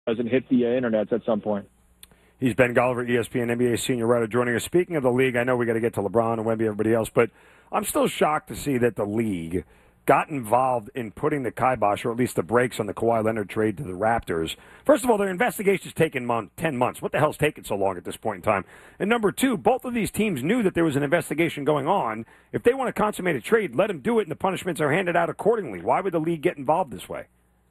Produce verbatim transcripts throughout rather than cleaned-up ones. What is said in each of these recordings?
doesn't hit the uh, internet at some point. He's Ben Golliver, E S P N N B A senior writer, joining us. Speaking of the league, I know we got to get to LeBron and Wemby, everybody else, but I'm still shocked to see that the league got involved in putting the kibosh, or at least the brakes, on the Kawhi Leonard trade to the Raptors. First of all, their investigation's taken month, ten months. What the hell's taking so long at this point in time? And number two, both of these teams knew that there was an investigation going on. If they want to consummate a trade, let them do it, and the punishments are handed out accordingly. Why would the league get involved this way?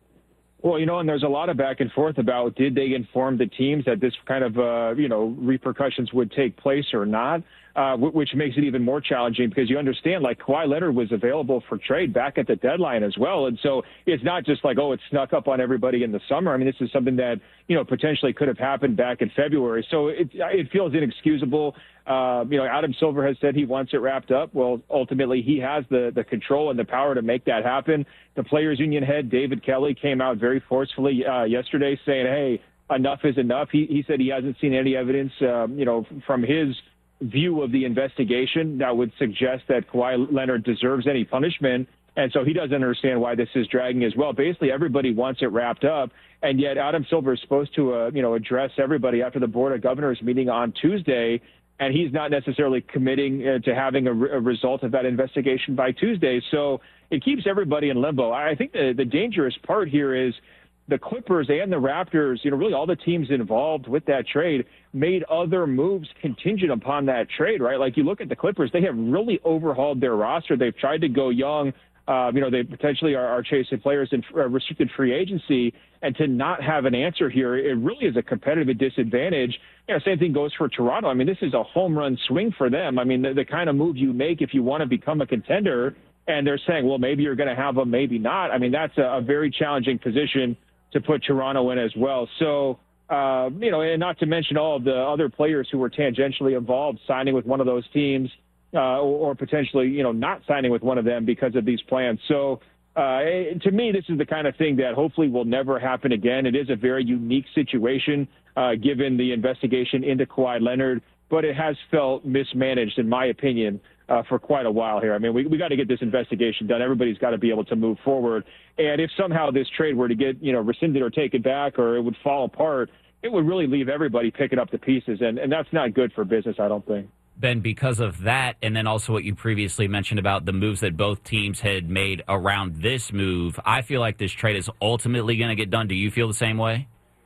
Well, you know, and there's a lot of back and forth about did they inform the teams that this kind of, uh, you know, repercussions would take place or not, uh, which makes it even more challenging because you understand, like, Kawhi Leonard was available for trade back at the deadline as well. And so it's not just like, oh, it snuck up on everybody in the summer. I mean, this is something that, you know, potentially could have happened back in February. So it, it feels inexcusable. Uh, you know, Adam Silver has said he wants it wrapped up. Well, ultimately, he has the, the control and the power to make that happen. The Players Union head, David Kelly, came out very forcefully uh, yesterday saying, hey, enough is enough. He, he said he hasn't seen any evidence, um, you know, from his view of the investigation that would suggest that Kawhi Leonard deserves any punishment. And so he doesn't understand why this is dragging as well. Basically, everybody wants it wrapped up. And yet Adam Silver is supposed to, uh, you know, address everybody after the Board of Governors meeting on Tuesday. And he's not necessarily committing uh, to having a, re- a result of that investigation by Tuesday. So it keeps everybody in limbo. I think the, the dangerous part here is the Clippers and the Raptors, you know, really all the teams involved with that trade made other moves contingent upon that trade, right? Like you look at the Clippers, they have really overhauled their roster. They've tried to go young. Uh, you know, they potentially are, are chasing players in uh, restricted free agency, and to not have an answer here, it really is a competitive disadvantage. You know, same thing goes for Toronto. I mean, this is a home run swing for them. I mean, the, the kind of move you make if you want to become a contender, and they're saying, well, maybe you're going to have them, maybe not. I mean, that's a, a very challenging position to put Toronto in as well. So, uh, you know, and not to mention all of the other players who were tangentially involved signing with one of those teams. Uh, or, or potentially, you know, not signing with one of them because of these plans. So uh, to me, this is the kind of thing that hopefully will never happen again. It is a very unique situation uh, given the investigation into Kawhi Leonard, but it has felt mismanaged, in my opinion, uh, for quite a while here. I mean, we, we got to get this investigation done. Everybody's got to be able to move forward. And if somehow this trade were to get, you know, rescinded or taken back, or it would fall apart, it would really leave everybody picking up the pieces. And, and that's not good for business, I don't think. Ben, because of that, and then also what you previously mentioned about the moves that both teams had made around this move, I feel like this trade is ultimately going to get done. Do you feel the same way?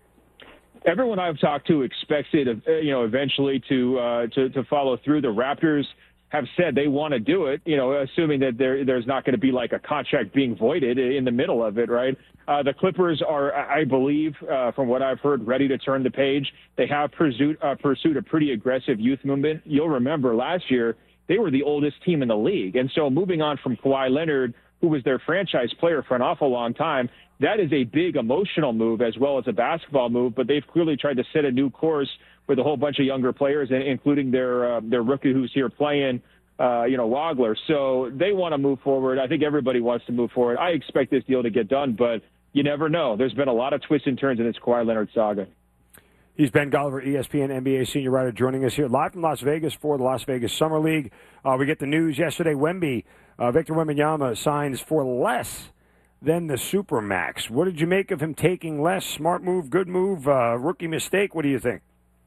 Everyone I've talked to expects it, you know, eventually to uh, to, to follow through. The Raptors have said they want to do it, you know, assuming that there there's not going to be like a contract being voided in the middle of it, right? Uh, the Clippers are, I believe, uh, from what I've heard, ready to turn the page. They have pursued, uh, pursued a pretty aggressive youth movement. You'll remember last year, they were the oldest team in the league. And so moving on from Kawhi Leonard, who was their franchise player for an awful long time, that is a big emotional move as well as a basketball move. But they've clearly tried to set a new course with a whole bunch of younger players, including their uh, their rookie who's here playing, uh, you know, Wagler. So they want to move forward. I think everybody wants to move forward. I expect this deal to get done, but you never know. There's been a lot of twists and turns in this Kawhi Leonard saga. He's Ben Golliver, E S P N N B A senior writer, joining us here live from Las Vegas for the Las Vegas Summer League. Uh, we get the news yesterday. Wemby, uh, Victor Wembanyama signs for less than the Supermax. What did you make of him taking less? Smart move, good move, uh, rookie mistake? What do you think?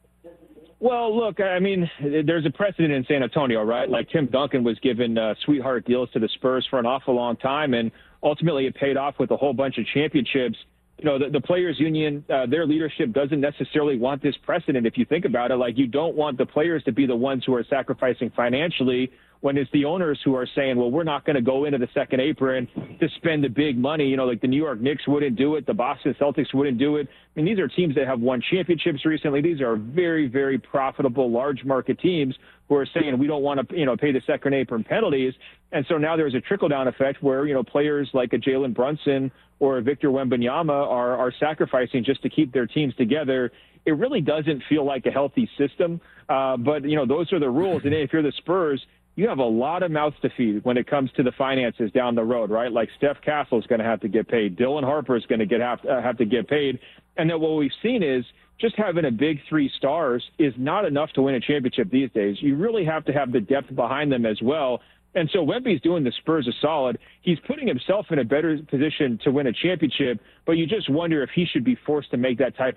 Well, look, I mean, there's a precedent in San Antonio, right? Like Tim Duncan was given uh, sweetheart deals to the Spurs for an awful long time, and ultimately it paid off with a whole bunch of championships. You know, the, the Players Union, uh, their leadership doesn't necessarily want this precedent. If you think about it, like you don't want the players to be the ones who are sacrificing financially when it's the owners who are saying, well, we're not going to go into the second apron to spend the big money. You know, like the New York Knicks wouldn't do it. The Boston Celtics wouldn't do it. I mean, these are teams that have won championships recently. These are very, very profitable, large market teams who are saying we don't want to, you know, pay the second apron penalties. And so now there's a trickle-down effect where, you know, players like a Jalen Brunson or a Victor Wembanyama are, are sacrificing just to keep their teams together. It really doesn't feel like a healthy system. Uh, but, you know, those are the rules. And if you're the Spurs, you have a lot of mouths to feed when it comes to the finances down the road, right? Like Steph Castle is going to have to get paid. Dylan Harper is going to get have, uh, have to get paid. And then what we've seen is just having a big three stars is not enough to win a championship these days. You really have to have the depth behind them as well. And so Wemby's doing the Spurs a solid. He's putting himself in a better position to win a championship, but you just wonder if he should be forced to make that type